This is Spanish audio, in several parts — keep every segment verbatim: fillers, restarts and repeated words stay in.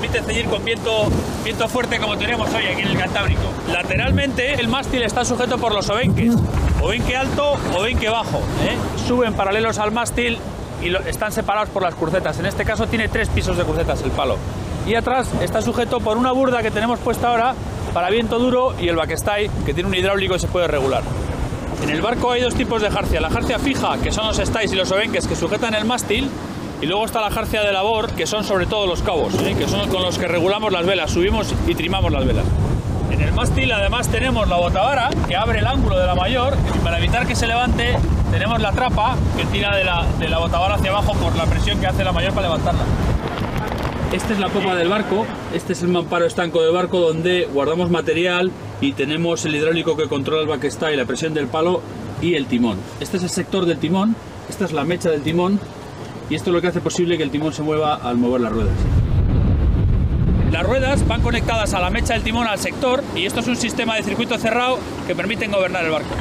permite ceñir con viento, viento fuerte como tenemos hoy aquí en el Cantábrico. Lateralmente el mástil está sujeto por los obenques, obenque alto, obenque bajo, ¿eh? Suben paralelos al mástil y lo, están separados por las crucetas. En este caso tiene tres pisos de crucetas el palo. Y atrás está sujeto por una burda que tenemos puesta ahora para viento duro y el backstay, que tiene un hidráulico y se puede regular. En el barco hay dos tipos de jarcia. La jarcia fija, que son los stays y los obenques que sujetan el mástil, y luego está la jarcia de labor, que son sobre todo los cabos, ¿eh? que son con los que regulamos las velas, subimos y trimamos las velas. En el mástil además tenemos la botavara, que abre el ángulo de la mayor, y para evitar que se levante tenemos la trapa, que tira de la, de la botavara hacia abajo por la presión que hace la mayor para levantarla. Esta es la popa del barco, este es el mamparo estanco del barco donde guardamos material y tenemos el hidráulico que controla el backstay, la presión del palo y el timón. Este es el sector del timón, esta es la mecha del timón y esto es lo que hace posible que el timón se mueva al mover las ruedas. Las ruedas van conectadas a la mecha del timón al sector y esto es un sistema de circuito cerrado que permiten gobernar el barco.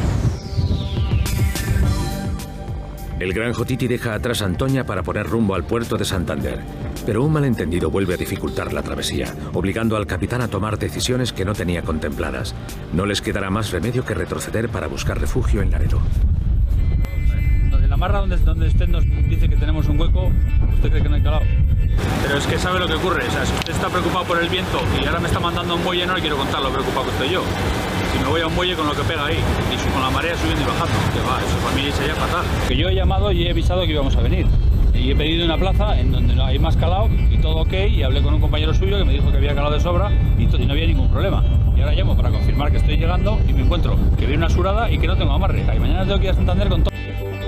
El gran Jotiti deja atrás a Antoña para poner rumbo al puerto de Santander, pero un malentendido vuelve a dificultar la travesía, obligando al capitán a tomar decisiones que no tenía contempladas. No les quedará más remedio que retroceder para buscar refugio en Laredo. En la marra donde, donde usted nos dice que tenemos un hueco, ¿usted cree que no hay calado? Pero es que sabe lo que ocurre, o sea, si usted está preocupado por el viento y ahora me está mandando un muelle, no le quiero contar lo preocupado que estoy yo. Si me voy a un muelle con lo que pega ahí y con la marea subiendo y bajando, que va, eso para mí sería fatal. Que yo he llamado y he avisado que íbamos a venir. Y he pedido una plaza en donde no hay más calado y todo ok, y hablé con un compañero suyo que me dijo que había calado de sobra y, y no había ningún problema. Y ahora llamo para confirmar que estoy llegando y me encuentro que viene una surada y que no tengo amarre. Y mañana tengo que ir a Santander con todo.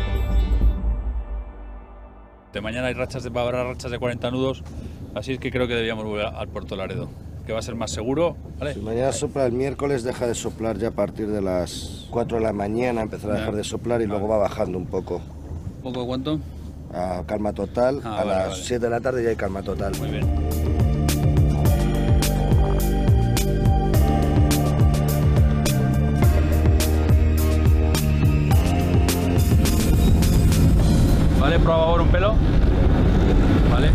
De mañana hay rachas de, habrá rachas de cuarenta nudos, así es que creo que deberíamos volver al puerto Laredo, que va a ser más seguro, ¿vale? Si mañana sopla el miércoles, deja de soplar ya a partir de las cuatro de la mañana, empezará a dejar de soplar y luego va bajando un poco. ¿Un poco de cuánto? A calma total, ah, a vale, las vale. siete de la tarde ya hay calma total. Muy bien. Vale, prueba ahora un pelo. Vale.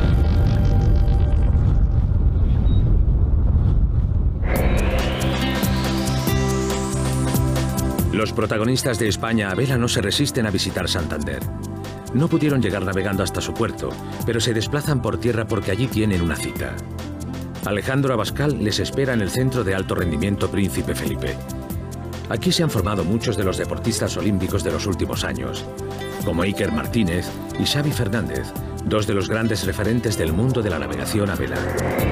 Los protagonistas de España a vela no se resisten a visitar Santander. No pudieron llegar navegando hasta su puerto, pero se desplazan por tierra porque allí tienen una cita. Alejandro Abascal les espera en el Centro de Alto Rendimiento Príncipe Felipe. Aquí se han formado muchos de los deportistas olímpicos de los últimos años, como Iker Martínez y Xavi Fernández, dos de los grandes referentes del mundo de la navegación a vela.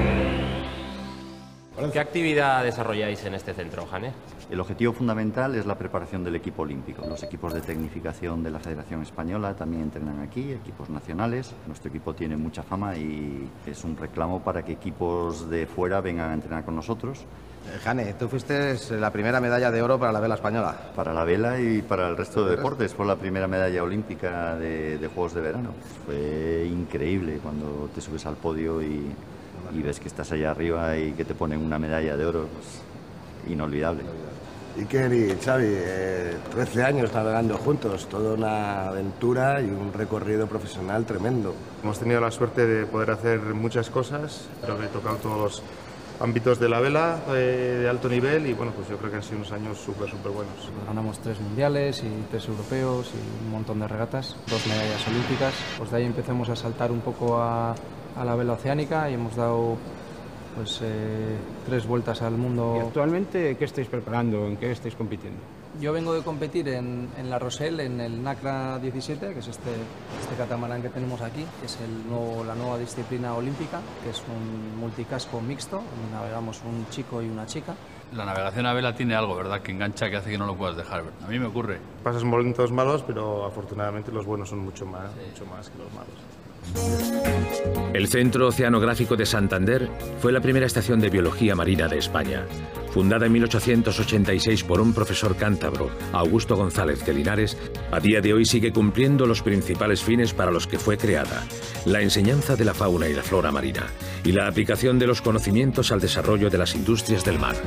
¿Qué actividad desarrolláis en este centro, Jane? El objetivo fundamental es la preparación del equipo olímpico. Los equipos de tecnificación de la Federación Española también entrenan aquí, equipos nacionales. Nuestro equipo tiene mucha fama y es un reclamo para que equipos de fuera vengan a entrenar con nosotros. Jane, tú fuiste la primera medalla de oro para la vela española. Para la vela y para el resto de deportes. Fue la primera medalla olímpica de, de Juegos de Verano. Fue increíble cuando te subes al podio y, y ves que estás allá arriba y que te ponen una medalla de oro. Pues, inolvidable. Iker y Xavi, eh, trece años navegando juntos, toda una aventura y un recorrido profesional tremendo. Hemos tenido la suerte de poder hacer muchas cosas, creo que he tocado todos los ámbitos de la vela eh, de alto nivel y bueno, pues yo creo que han sido unos años súper, súper buenos. Ganamos tres mundiales y tres europeos y un montón de regatas, dos medallas olímpicas. Pues de ahí empezamos a saltar un poco a, a la vela oceánica y hemos dado pues eh, tres vueltas al mundo. ¿Y actualmente qué estáis preparando? ¿En qué estáis compitiendo? Yo vengo de competir en, en La Rochelle, en el NACRA diecisiete, que es este, este catamarán que tenemos aquí, que es el nuevo, la nueva disciplina olímpica, que es un multicasco mixto, donde navegamos un chico y una chica. La navegación a vela tiene algo, ¿verdad?, que engancha, que hace que no lo puedas dejar. A mí me ocurre. Pasas momentos malos, pero afortunadamente los buenos son mucho más, sí. mucho más que los malos. El Centro Oceanográfico de Santander fue la primera estación de biología marina de España. Fundada en mil ochocientos ochenta y seis por un profesor cántabro, Augusto González de Linares, a día de hoy sigue cumpliendo los principales fines para los que fue creada: la enseñanza de la fauna y la flora marina y la aplicación de los conocimientos al desarrollo de las industrias del mar.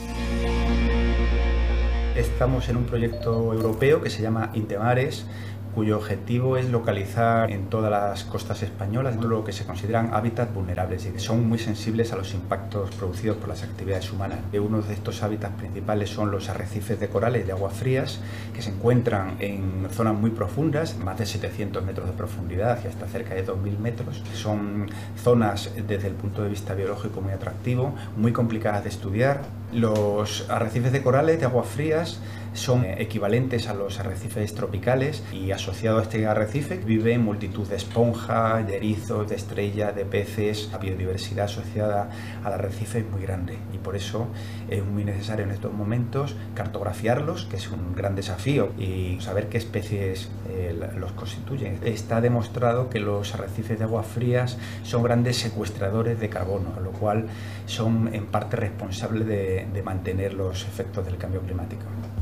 Estamos en un proyecto europeo que se llama Intemares, cuyo objetivo es localizar en todas las costas españolas lo que se consideran hábitats vulnerables y que son muy sensibles a los impactos producidos por las actividades humanas. Uno de estos hábitats principales son los arrecifes de corales de aguas frías, que se encuentran en zonas muy profundas, más de setecientos metros de profundidad y hasta cerca de dos mil metros. Son zonas desde el punto de vista biológico muy atractivo, muy complicadas de estudiar. Los arrecifes de corales de aguas frías son equivalentes a los arrecifes tropicales y asociado a este arrecife vive multitud de esponjas, de erizos, de estrellas, de peces. La biodiversidad asociada al arrecife es muy grande y por eso es muy necesario en estos momentos cartografiarlos, que es un gran desafío, y saber qué especies eh, los constituyen. Está demostrado que los arrecifes de aguas frías son grandes secuestradores de carbono, lo cual son en parte responsables de, de mantener los efectos del cambio climático.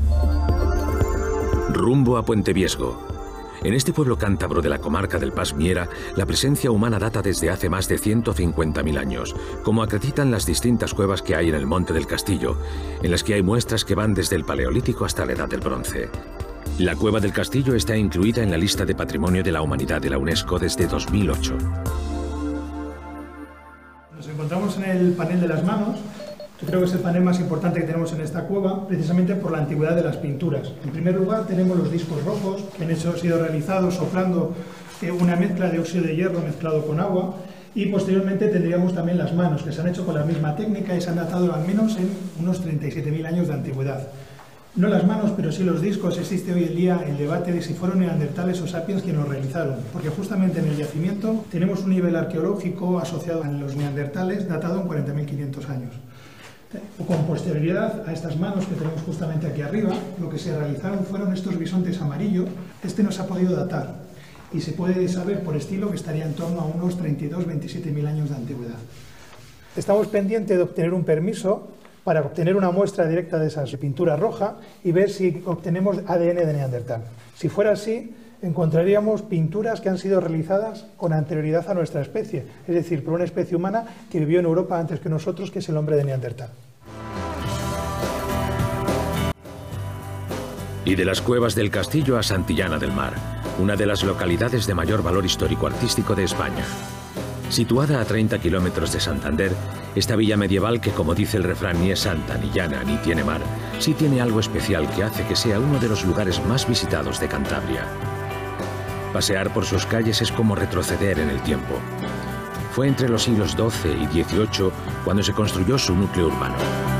Rumbo a Puente Viesgo. En este pueblo cántabro de la comarca del Pas Miera, la presencia humana data desde hace más de ciento cincuenta mil años, como acreditan las distintas cuevas que hay en el Monte del Castillo, en las que hay muestras que van desde el Paleolítico hasta la Edad del Bronce. La Cueva del Castillo está incluida en la lista de Patrimonio de la Humanidad de la UNESCO desde dos mil ocho. Nos encontramos en el panel de las manos. Yo creo que es el panel más importante que tenemos en esta cueva, precisamente por la antigüedad de las pinturas. En primer lugar, tenemos los discos rojos, que han hecho, sido realizados soplando eh, una mezcla de óxido de hierro mezclado con agua, y posteriormente tendríamos también las manos, que se han hecho con la misma técnica y se han datado al menos en unos treinta y siete mil años de antigüedad. No las manos, pero sí los discos. Existe hoy en día el debate de si fueron neandertales o sapiens quienes los realizaron, porque justamente en el yacimiento tenemos un nivel arqueológico asociado a los neandertales datado en cuarenta mil quinientos años. Con posterioridad a estas manos que tenemos justamente aquí arriba, lo que se realizaron fueron estos bisontes amarillos. Este no se ha podido datar y se puede saber por estilo que estaría en torno a unos treinta y dos a veintisiete mil años de antigüedad. Estamos pendientes de obtener un permiso para obtener una muestra directa de esa pintura roja y ver si obtenemos A D N de neandertal. Si fuera así, encontraríamos pinturas que han sido realizadas con anterioridad a nuestra especie, es decir, por una especie humana que vivió en Europa antes que nosotros, que es el hombre de Neandertal. Y de las cuevas del Castillo a Santillana del Mar, una de las localidades de mayor valor histórico-artístico de España. Situada a treinta kilómetros de Santander, esta villa medieval, que como dice el refrán ni es santa, ni llana, ni tiene mar, sí tiene algo especial que hace que sea uno de los lugares más visitados de Cantabria. Pasear por sus calles es como retroceder en el tiempo. Fue entre los siglos doce y dieciocho cuando se construyó su núcleo urbano.